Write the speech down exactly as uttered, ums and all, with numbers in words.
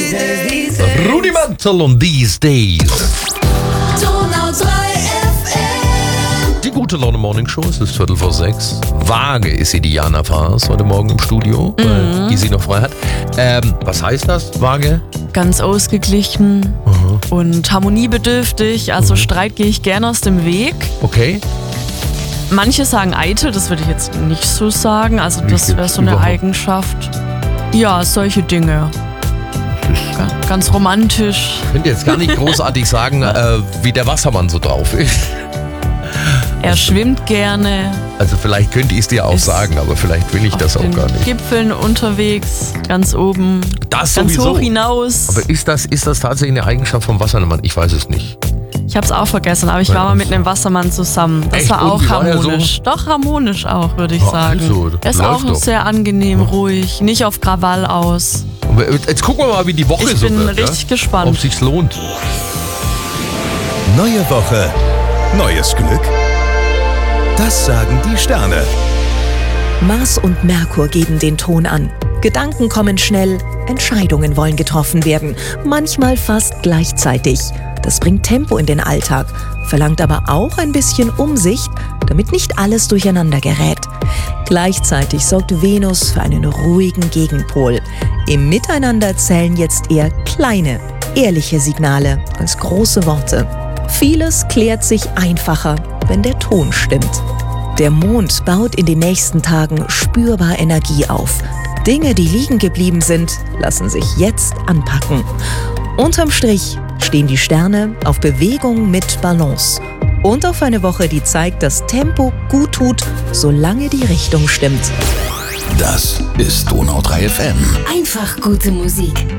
Rudimental und These Days. Donau drei F M. Die gute Laune Morning Show, es ist Viertel vor sechs. Vage ist sie, Diana Faas, heute Morgen im Studio, mhm. weil die sie noch frei hat. Ähm, was heißt das, vage? Ganz ausgeglichen Mhm. und harmoniebedürftig, also Mhm. Streit gehe ich gerne aus dem Weg. Okay. Manche sagen eitel, das würde ich jetzt nicht so sagen, also Wie das wäre jetzt so eine überhaupt? Eigenschaft. Ja, solche Dinge. Ga- Ganz romantisch. Ich könnte jetzt gar nicht großartig sagen, äh, wie der Wassermann so drauf ist. Er schwimmt gerne, Also vielleicht könnte ich es dir auch Ist sagen, aber vielleicht will ich auf das auch den gar nicht. Gipfeln unterwegs, ganz oben, Das ganz sowieso. hoch hinaus. Aber ist das, ist das tatsächlich eine Eigenschaft vom Wassermann? Ich weiß es nicht. Ich hab's auch vergessen, aber ich war mal mit einem Wassermann zusammen. Das Echt? war Und auch wie war der so? harmonisch. Doch harmonisch auch, würde ich Ja, sagen. also, er ist läuft auch doch. sehr angenehm, ruhig, nicht auf Krawall aus. Aber jetzt gucken wir mal, wie die Woche Ich so bin wird. richtig ja? gespannt. Ob sich's lohnt. Neue Woche, neues Glück? Das sagen die Sterne. Mars und Merkur geben den Ton an. Gedanken kommen schnell, Entscheidungen wollen getroffen werden, manchmal fast gleichzeitig. Das bringt Tempo in den Alltag, verlangt aber auch ein bisschen Umsicht, damit nicht alles durcheinander gerät. Gleichzeitig sorgt Venus für einen ruhigen Gegenpol. Im Miteinander zählen jetzt eher kleine, ehrliche Signale als große Worte. Vieles klärt sich einfacher, wenn der Ton stimmt. Der Mond baut in den nächsten Tagen spürbar Energie auf. Dinge, die liegen geblieben sind, lassen sich jetzt anpacken. Unterm Strich stehen die Sterne auf Bewegung mit Balance und auf eine Woche, die zeigt, dass Tempo gut tut, solange die Richtung stimmt. Das ist Donau drei F M. Einfach gute Musik.